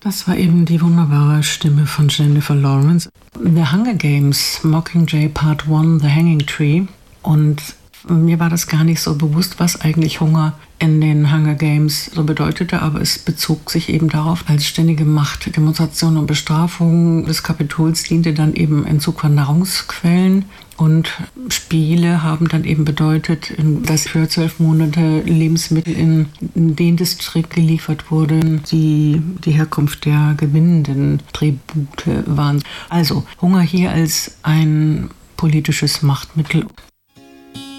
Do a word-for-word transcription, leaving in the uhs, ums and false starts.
Das war eben die wunderbare Stimme von Jennifer Lawrence. The Hunger Games, Mockingjay Part eins, The Hanging Tree. Und mir war das gar nicht so bewusst, was eigentlich Hunger in den Hunger Games so bedeutete, aber es bezog sich eben darauf, als ständige Machtdemonstration und Bestrafung des Kapitols diente dann im Entzug von Nahrungsquellen. Und Spiele haben dann eben bedeutet, dass für zwölf Monate Lebensmittel in den Distrikt geliefert wurden, die die Herkunft der gewinnenden Tribute waren. Also Hunger hier als ein politisches Machtmittel.